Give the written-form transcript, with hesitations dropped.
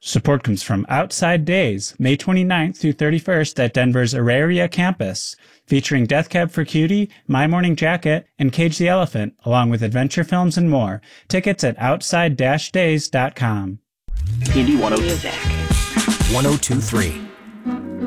Support comes from Outside Days, May 29th through 31st at Denver's Auraria campus, featuring Death Cab for Cutie, My Morning Jacket, and Cage the Elephant, along with adventure films and more. Tickets at outside-days.com. Indie 102. 1023.